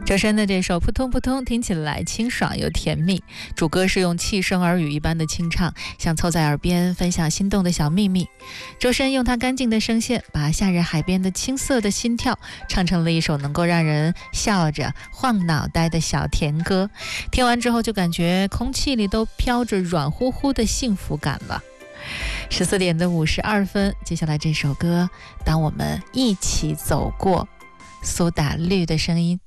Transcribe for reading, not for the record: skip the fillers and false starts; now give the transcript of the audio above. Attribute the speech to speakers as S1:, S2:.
S1: 周深的这首扑通扑通听起来清爽又甜蜜，主歌是用气声耳语一般的清唱，像凑在耳边分享心动的小秘密。周深用他干净的声线，把夏日海边的青涩的心跳唱成了一首能够让人笑着晃脑袋的小甜歌。听完之后就感觉空气里都飘着软乎乎的幸福感了。14点的52分，接下来这首歌，当我们一起走过，苏打绿的声音。